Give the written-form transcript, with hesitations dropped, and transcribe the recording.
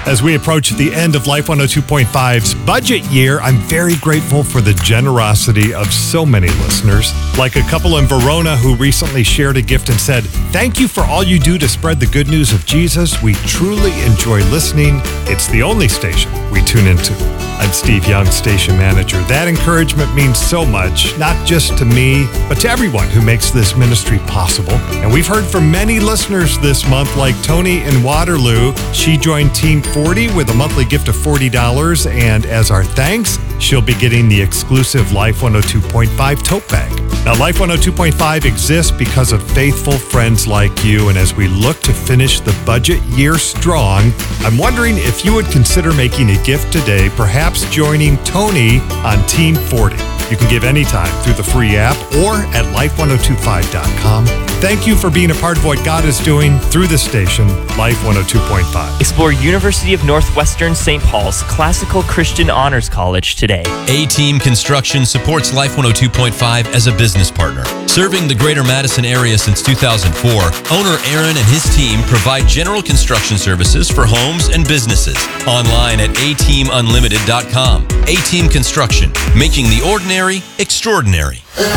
As we approach the end of Life 102.5's budget year, I'm very grateful for the generosity of so many listeners, like a couple in Verona who recently shared a gift and said, "Thank you for all you do to spread the good news of Jesus. We truly enjoy listening. It's the only station we tune into." I'm Steve Young, station manager. That encouragement means so much, not just to me, but to everyone who makes this ministry possible. And we've heard from many listeners this month, like Tony in Waterloo. She joined Team 40 with a monthly gift of $40, and as our thanks, she'll be getting the exclusive Life 102.5 tote bag. Now, Life 102.5 exists because of faithful friends like you, and as we look to finish the budget year strong, I'm wondering if you would consider making a gift today, perhaps joining Tony on Team 40. You can give anytime through the free app or at life1025.com. Thank you for being a part of what God is doing through the station, Life 102.5. Explore University of Northwestern St. Paul's Classical Christian Honors College today. A-Team Construction supports Life 102.5 as a business partner. Serving the greater Madison area since 2004, owner Aaron and his team provide general construction services for homes and businesses. Online at ateamunlimited.com. A-Team Construction, making the ordinary extraordinary.